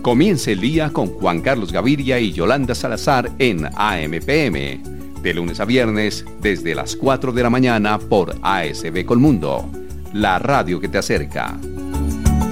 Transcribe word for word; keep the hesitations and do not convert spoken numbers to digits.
Comience el día con Juan Carlos Gaviria y Yolanda Salazar en A M P M. De lunes a viernes, desde las cuatro de la mañana por A S B Colmundo, la radio que te acerca.